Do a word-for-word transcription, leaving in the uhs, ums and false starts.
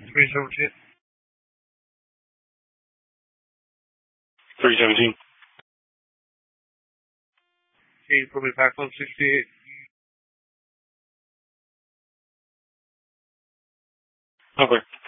three seventeen. three seventeen. Okay, put me back on sixty-eight. Okay.